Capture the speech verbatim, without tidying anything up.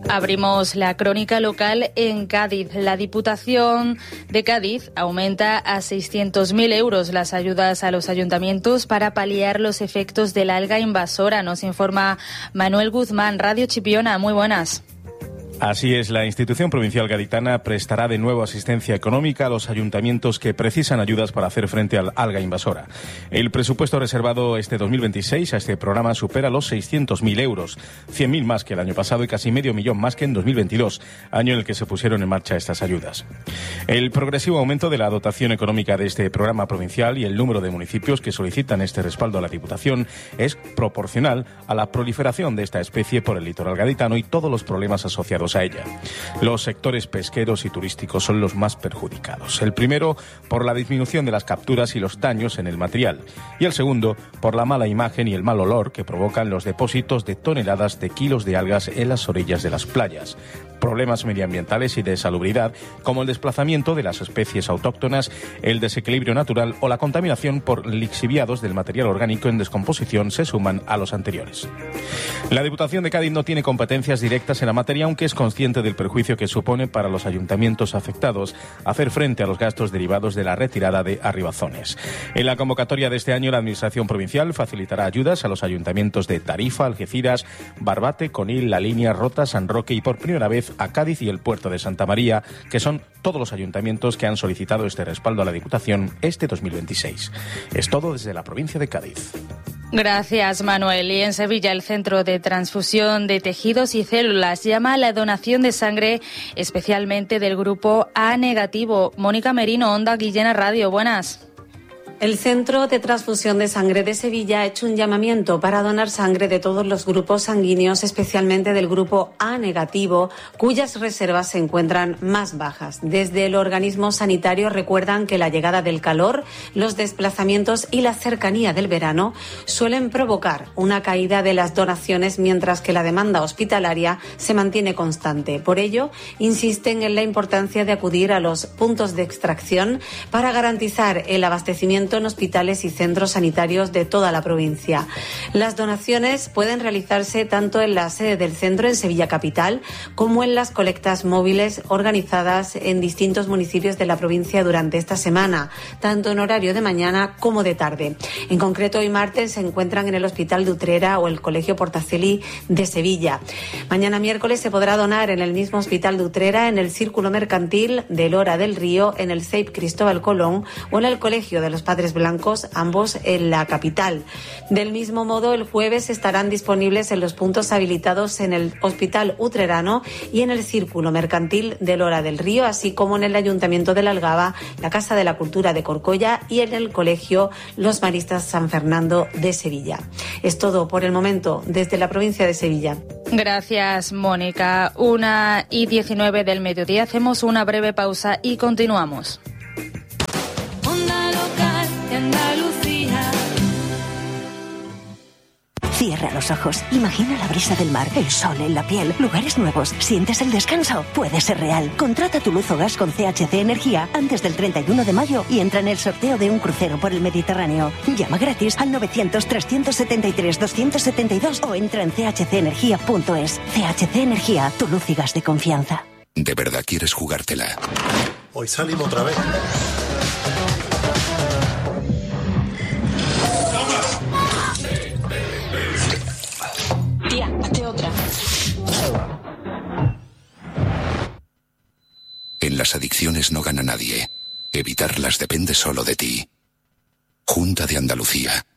Abrimos la crónica local en Cádiz. La Diputación de Cádiz aumenta a seiscientos mil euros las ayudas a los ayuntamientos para paliar los efectos del alga invasora. Nos informa Manuel Guzmán, Radio Chipiona. Muy buenas. Así es, la institución provincial gaditana prestará de nuevo asistencia económica a los ayuntamientos que precisan ayudas para hacer frente al alga invasora. El presupuesto reservado este dos mil veintiséis a este programa supera los seiscientos mil euros, cien mil más que el año pasado y casi medio millón más que en dos mil veintidós, año en el que se pusieron en marcha estas ayudas. El progresivo aumento de la dotación económica de este programa provincial y el número de municipios que solicitan este respaldo a la Diputación es proporcional a la proliferación de esta especie por el litoral gaditano y todos los problemas asociados a ella. Los sectores pesqueros y turísticos son los más perjudicados. El primero, por la disminución de las capturas y los daños en el material. Y el segundo, por la mala imagen y el mal olor que provocan los depósitos de toneladas de kilos de algas en las orillas de las playas. Problemas medioambientales y de salubridad, como el desplazamiento de las especies autóctonas, el desequilibrio natural o la contaminación por lixiviados del material orgánico en descomposición, se suman a los anteriores. La Diputación de Cádiz no tiene competencias directas en la materia, aunque es consciente del perjuicio que supone para los ayuntamientos afectados hacer frente a los gastos derivados de la retirada de arribazones. En la convocatoria de este año, la Administración provincial facilitará ayudas a los ayuntamientos de Tarifa, Algeciras, Barbate, Conil, La Línea, Rota, San Roque y por primera vez a Cádiz y el puerto de Santa María, que son todos los ayuntamientos que han solicitado este respaldo a la Diputación este dos mil veintiséis. Es todo desde la provincia de Cádiz. Gracias, Manuel. Y en Sevilla, el Centro de Transfusión de Tejidos y Células llama a la donación de sangre, especialmente del grupo A negativo. Mónica Merino, Onda Guillena Radio. Buenas. El Centro de Transfusión de Sangre de Sevilla ha hecho un llamamiento para donar sangre de todos los grupos sanguíneos, especialmente del grupo A negativo, cuyas reservas se encuentran más bajas. Desde el organismo sanitario recuerdan que la llegada del calor, los desplazamientos y la cercanía del verano suelen provocar una caída de las donaciones, mientras que la demanda hospitalaria se mantiene constante. Por ello, insisten en la importancia de acudir a los puntos de extracción para garantizar el abastecimiento en hospitales y centros sanitarios de toda la provincia. Las donaciones pueden realizarse tanto en la sede del centro en Sevilla Capital como en las colectas móviles organizadas en distintos municipios de la provincia durante esta semana, tanto en horario de mañana como de tarde. En concreto, hoy martes se encuentran en el Hospital de Utrera o el Colegio Portaceli de Sevilla. Mañana miércoles se podrá donar en el mismo Hospital de Utrera, en el Círculo Mercantil de Lora del Río, en el C E I P Cristóbal Colón o en el Colegio de los Padres Blancos, ambos en la capital. Del mismo modo, el jueves estarán disponibles en los puntos habilitados en el Hospital Utrerano y en el Círculo Mercantil de Lora del Río, así como en el Ayuntamiento de la Algaba, la Casa de la Cultura de Corcolla y en el Colegio Los Maristas San Fernando de Sevilla. Es todo por el momento desde la provincia de Sevilla. Gracias, Mónica. Una y diecinueve del mediodía. Hacemos una breve pausa y continuamos. Andalucía. Cierra los ojos, imagina la brisa del mar, el sol en la piel, lugares nuevos, ¿sientes el descanso? Puede ser real. Contrata tu luz o gas con C H C Energía antes del treinta y uno de mayo y entra en el sorteo de un crucero por el Mediterráneo. Llama gratis al novecientos, trescientos setenta y tres, doscientos setenta y dos o entra en c h c energía punto es. C H C Energía, tu luz y gas de confianza. ¿De verdad quieres jugártela? Hoy salimos otra vez. Tía, hazte otra. En las adicciones no gana nadie. Evitarlas depende solo de ti. Junta de Andalucía.